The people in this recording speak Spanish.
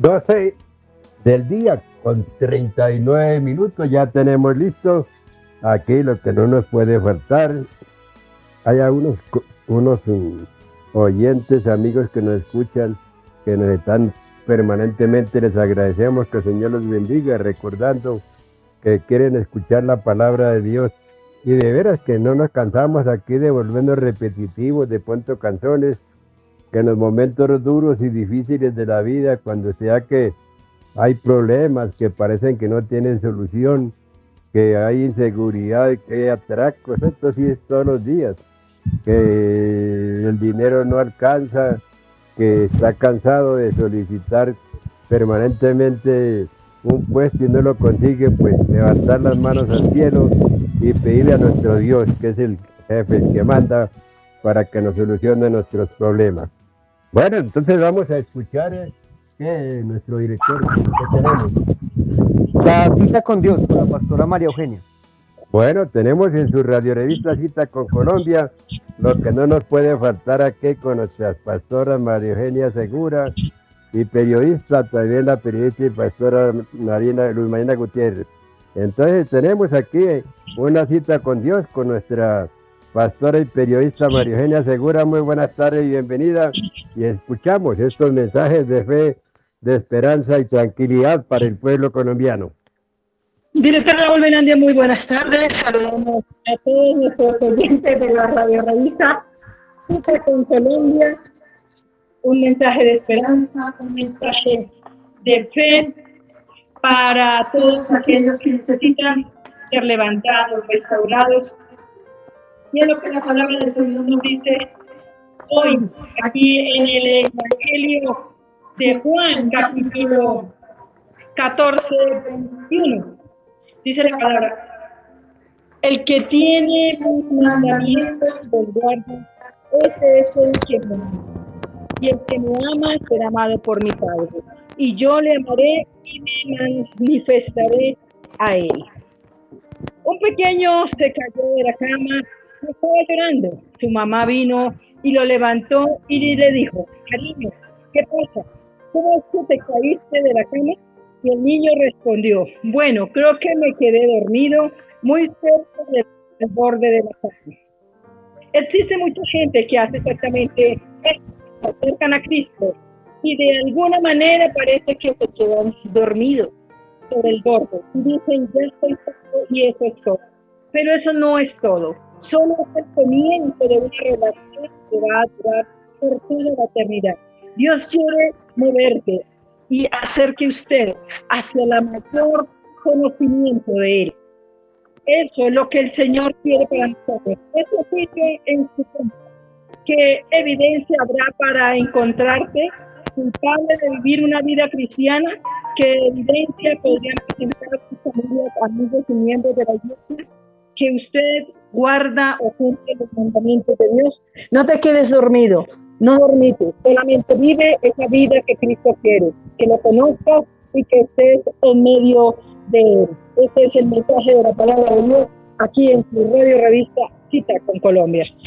12 del día con 39 minutos. Ya tenemos listo aquí lo que no nos puede faltar. Hay unos oyentes, amigos que nos escuchan, que nos están permanentemente. Les agradecemos, que el Señor los bendiga, recordando que quieren escuchar la palabra de Dios. Y de veras que no nos cansamos aquí de volvernos repetitivos, de pronto canciones, que en los momentos duros y difíciles de la vida, cuando sea que hay problemas que parecen que no tienen solución, que hay inseguridad, que hay atracos, esto sí es todos los días, que el dinero no alcanza, que está cansado de solicitar permanentemente un puesto y no lo consigue, pues levantar las manos al cielo y pedirle a nuestro Dios, que es el jefe, el que manda, para que nos solucione nuestros problemas. Bueno, entonces vamos a escuchar nuestro director, ¿qué tenemos? La cita con Dios, con la pastora María Eugenia. Bueno, tenemos en su radio revista Cita con Colombia, lo que no nos puede faltar aquí con nuestras pastoras María Eugenia Segura y periodista, también la periodista y pastora Luz Marina Gutiérrez. Entonces tenemos aquí una cita con Dios, con nuestra pastora y periodista María Eugenia Segura. Muy buenas tardes y bienvenida, y escuchamos estos mensajes de fe, de esperanza y tranquilidad para el pueblo colombiano. Director Raúl Benandia, muy buenas tardes. Saludamos a todos nuestros oyentes de la radio revista Cita con Colombia. Un mensaje de esperanza, un mensaje de fe para todos aquellos que necesitan ser levantados, restaurados. Y es lo que la palabra del Señor nos dice hoy, aquí en el Evangelio de Juan, capítulo 14, 21. Dice la palabra: el que tiene mis mandamientos los guarda, ese es el que me ama. Y el que me ama será amado por mi Padre. Y yo le amaré y me manifestaré a él. Un pequeño se cayó de la cama, estaba llorando. Su mamá vino y lo levantó y le dijo: cariño, ¿qué pasa? ¿Cómo es que te caíste de la cama? Y el niño respondió: bueno, creo que me quedé dormido muy cerca del borde de la cama. Existe mucha gente que hace exactamente eso, se acercan a Cristo y de alguna manera parece que se quedan dormidos sobre el borde y dicen: ya soy salvo y eso es todo. Pero eso no es todo, solo es el comienzo de una relación que va a durar por toda la eternidad. Dios quiere moverte y acerque usted hacia el mayor conocimiento de Él. Eso es lo que el Señor quiere para nosotros. Es un juicio en su contra. ¿Qué evidencia habrá para encontrarte culpable de vivir una vida cristiana? ¿Qué evidencia podrían presentar sus familias, amigos y miembros de la iglesia? Que usted guarda o cumple los mandamientos de Dios. No te quedes dormido, no dormites, solamente vive esa vida que Cristo quiere, que lo conozcas y que estés en medio de Él. Este es el mensaje de la palabra de Dios aquí en su radio revista Cita con Colombia.